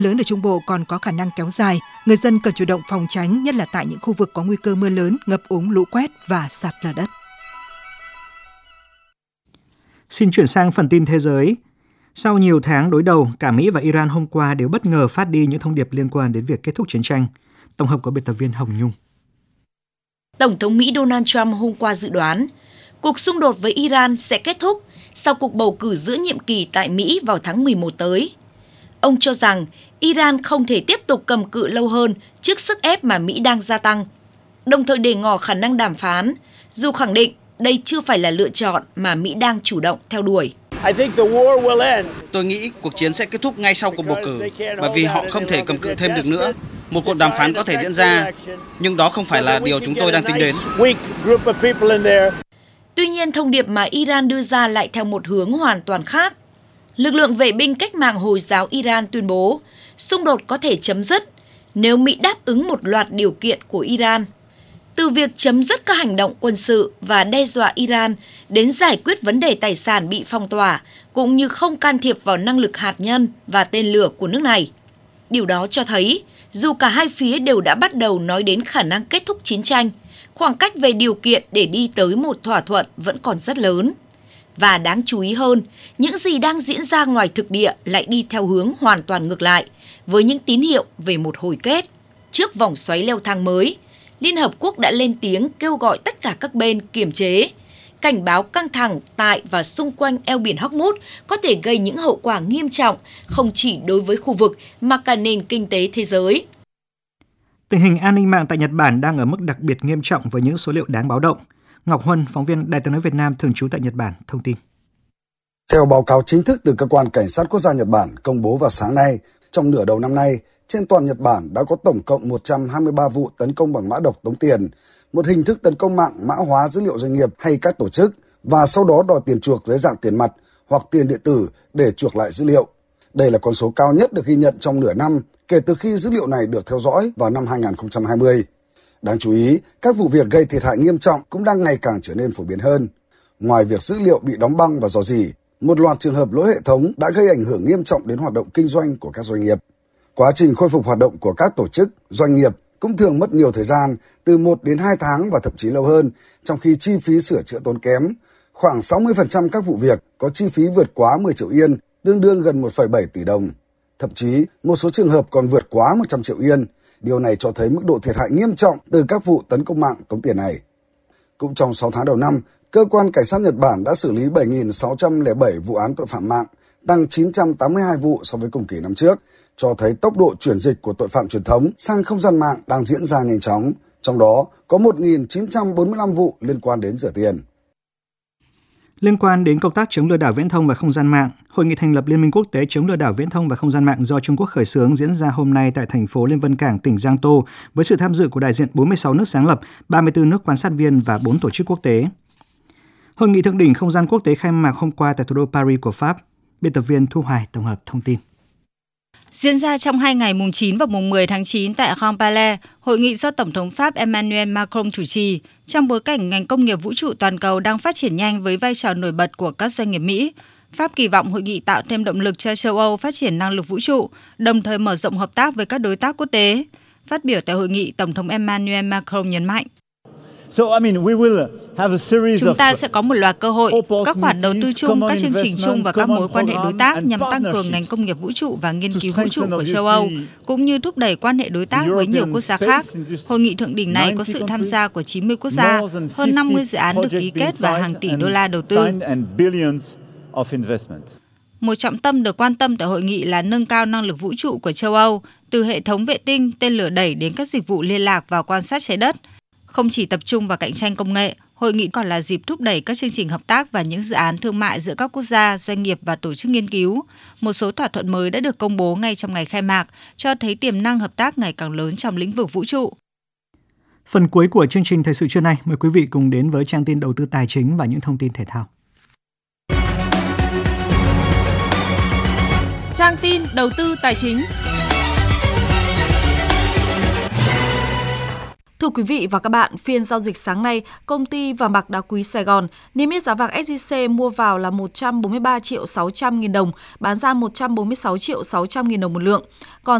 lớn ở Trung Bộ còn có khả năng kéo dài. Người dân cần chủ động phòng tránh, nhất là tại những khu vực có nguy cơ mưa lớn, ngập úng, lũ quét và sạt lở đất. Xin chuyển sang phần tin thế giới. Sau nhiều tháng đối đầu, cả Mỹ và Iran hôm qua đều bất ngờ phát đi những thông điệp liên quan đến việc kết thúc chiến tranh. Tổng hợp của biên tập viên Hồng Nhung. Tổng thống Mỹ Donald Trump hôm qua dự đoán cuộc xung đột với Iran sẽ kết thúc sau cuộc bầu cử giữa nhiệm kỳ tại Mỹ vào tháng 11 tới. Ông cho rằng Iran không thể tiếp tục cầm cự lâu hơn trước sức ép mà Mỹ đang gia tăng, đồng thời đề ngỏ khả năng đàm phán, dù khẳng định đây chưa phải là lựa chọn mà Mỹ đang chủ động theo đuổi. Tôi nghĩ cuộc chiến sẽ kết thúc ngay sau cuộc bầu cử, bởi vì họ không thể cầm cự thêm được nữa. Một cuộc đàm phán có thể diễn ra, nhưng đó không phải là điều chúng tôi đang tính đến. Tuy nhiên, thông điệp mà Iran đưa ra lại theo một hướng hoàn toàn khác. Lực lượng vệ binh cách mạng Hồi giáo Iran tuyên bố xung đột có thể chấm dứt nếu Mỹ đáp ứng một loạt điều kiện của Iran. Từ việc chấm dứt các hành động quân sự và đe dọa Iran đến giải quyết vấn đề tài sản bị phong tỏa, cũng như không can thiệp vào năng lực hạt nhân và tên lửa của nước này. Điều đó cho thấy, dù cả hai phía đều đã bắt đầu nói đến khả năng kết thúc chiến tranh, khoảng cách về điều kiện để đi tới một thỏa thuận vẫn còn rất lớn. Và đáng chú ý hơn, những gì đang diễn ra ngoài thực địa lại đi theo hướng hoàn toàn ngược lại, với những tín hiệu về một hồi kết. Trước vòng xoáy leo thang mới, Liên Hợp Quốc đã lên tiếng kêu gọi tất cả các bên kiềm chế, cảnh báo căng thẳng tại và xung quanh eo biển Hormuz có thể gây những hậu quả nghiêm trọng không chỉ đối với khu vực mà cả nền kinh tế thế giới. Tình hình an ninh mạng tại Nhật Bản đang ở mức đặc biệt nghiêm trọng với những số liệu đáng báo động. Ngọc Huân, phóng viên Đài Tiếng nói Việt Nam thường trú tại Nhật Bản, thông tin. Theo báo cáo chính thức từ Cơ quan Cảnh sát Quốc gia Nhật Bản công bố vào sáng nay, trong nửa đầu năm nay, trên toàn Nhật Bản đã có tổng cộng 123 vụ tấn công bằng mã độc tống tiền, một hình thức tấn công mạng mã hóa dữ liệu doanh nghiệp hay các tổ chức, và sau đó đòi tiền chuộc dưới dạng tiền mặt hoặc tiền điện tử để chuộc lại dữ liệu. Đây là con số cao nhất được ghi nhận trong nửa năm kể từ khi dữ liệu này được theo dõi vào năm 2020. Đáng chú ý, các vụ việc gây thiệt hại nghiêm trọng cũng đang ngày càng trở nên phổ biến hơn. Ngoài việc dữ liệu bị đóng băng và rò rỉ, một loạt trường hợp lỗi hệ thống đã gây ảnh hưởng nghiêm trọng đến hoạt động kinh doanh của các doanh nghiệp. Quá trình khôi phục hoạt động của các tổ chức, doanh nghiệp cũng thường mất nhiều thời gian, từ 1 đến 2 tháng và thậm chí lâu hơn, trong khi chi phí sửa chữa tốn kém. Khoảng 60% các vụ việc có chi phí vượt quá 10 triệu yên, tương đương gần 1,7 tỷ đồng. Thậm chí, một số trường hợp còn vượt quá 100 triệu yên. Điều này cho thấy mức độ thiệt hại nghiêm trọng từ các vụ tấn công mạng tống tiền này. Cũng trong 6 tháng đầu năm, Cơ quan Cảnh sát Nhật Bản đã xử lý 7.607 vụ án tội phạm mạng, tăng 982 vụ so với cùng kỳ năm trước, cho thấy tốc độ chuyển dịch của tội phạm truyền thống sang không gian mạng đang diễn ra nhanh chóng. Trong đó có 1.945 vụ liên quan đến rửa tiền. Liên quan đến công tác chống lừa đảo viễn thông và không gian mạng, Hội nghị thành lập Liên minh quốc tế chống lừa đảo viễn thông và không gian mạng do Trung Quốc khởi xướng diễn ra hôm nay tại thành phố Liên Vân Cảng, tỉnh Giang Tô, với sự tham dự của đại diện 46 nước sáng lập, 34 nước quan sát viên và 4 tổ chức quốc tế. Hội nghị thượng đỉnh không gian quốc tế khai mạc hôm qua tại thủ đô Paris của Pháp. Biên tập viên Thu Hoài tổng hợp thông tin. Diễn ra trong 2 ngày mùng 9 và mùng 10 tháng 9 tại Grand Palais, hội nghị do Tổng thống Pháp Emmanuel Macron chủ trì, trong bối cảnh ngành công nghiệp vũ trụ toàn cầu đang phát triển nhanh với vai trò nổi bật của các doanh nghiệp Mỹ. Pháp kỳ vọng hội nghị tạo thêm động lực cho châu Âu phát triển năng lực vũ trụ, đồng thời mở rộng hợp tác với các đối tác quốc tế. Phát biểu tại hội nghị, Tổng thống Emmanuel Macron nhấn mạnh. Chúng ta sẽ có một loạt cơ hội, các khoản đầu tư chung, các chương trình chung và các mối quan hệ đối tác nhằm tăng cường ngành công nghiệp vũ trụ và nghiên cứu vũ trụ của châu Âu, cũng như thúc đẩy quan hệ đối tác với nhiều quốc gia khác. Hội nghị thượng đỉnh này có sự tham gia của 90 quốc gia, hơn 50 dự án được ký kết và hàng tỷ đô la đầu tư. Một trọng tâm được quan tâm tại hội nghị là nâng cao năng lực vũ trụ của châu Âu, từ hệ thống vệ tinh, tên lửa đẩy đến các dịch vụ liên lạc và quan sát trái đất. Không chỉ tập trung vào cạnh tranh công nghệ, hội nghị còn là dịp thúc đẩy các chương trình hợp tác và những dự án thương mại giữa các quốc gia, doanh nghiệp và tổ chức nghiên cứu. Một số thỏa thuận mới đã được công bố ngay trong ngày khai mạc, cho thấy tiềm năng hợp tác ngày càng lớn trong lĩnh vực vũ trụ. Phần cuối của chương trình Thời sự trưa nay, mời quý vị cùng đến với trang tin đầu tư tài chính và những thông tin thể thao. Trang tin đầu tư tài chính. Thưa quý vị và các bạn, phiên giao dịch sáng nay, công ty vàng bạc đá quý Sài Gòn niêm yết giá vàng SJC mua vào là 143.600.000 đồng, bán ra 146.600.000 đồng một lượng. Còn